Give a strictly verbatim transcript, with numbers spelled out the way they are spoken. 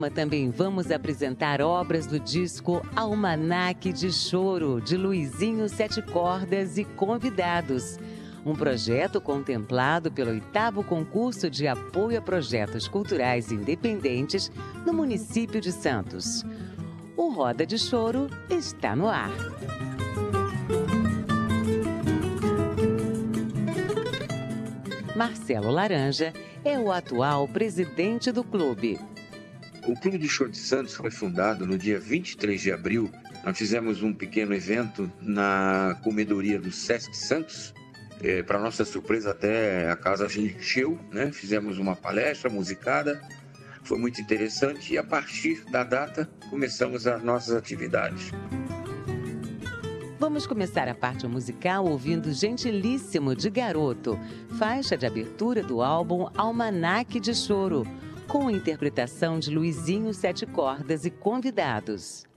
Mas também vamos apresentar obras do disco Almanaque de Choro, de Luizinho Sete Cordas e convidados. Um projeto contemplado pelo oitavo concurso de apoio a projetos culturais independentes no município de Santos. O Roda de Choro está no ar. Marcelo Laranja é o atual presidente do clube. O Clube de Choro de Santos foi fundado no dia vinte e três de abril. Nós fizemos um pequeno evento na comedoria do Sesc Santos. É, para nossa surpresa, até a casa encheu, né? Fizemos uma palestra musicada, foi muito interessante e a partir da data começamos as nossas atividades. Vamos começar a parte musical ouvindo Gentilíssimo de Garoto, faixa de abertura do álbum Almanaque de Choro, com a interpretação de Luizinho Sete Cordas e convidados.